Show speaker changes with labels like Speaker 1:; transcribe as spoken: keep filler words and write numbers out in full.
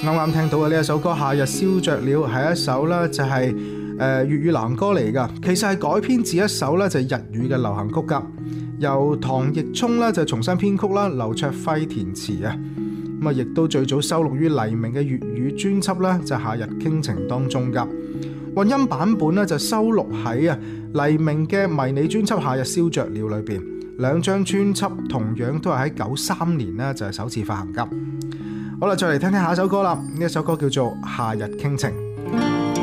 Speaker 1: 啱啱聽到嘅呢一首歌《夏日燒着了》係一首咧就係誒粵語流行歌嚟㗎，其實係改編自一首咧就係日語嘅流行曲㗎，由唐奕聰咧就重新編曲啦，劉卓輝填詞啊，咁啊亦都最早收錄於黎明嘅粵語專輯咧就係《夏日傾情》當中㗎。混音版本咧就收錄喺啊黎明嘅迷你專輯《夏日燒着了》裏邊，兩張專輯同樣都係喺九三年咧就係首次發行㗎。好啦，再嚟聽聽下一首歌啦，呢一首歌叫做《夏日傾情》。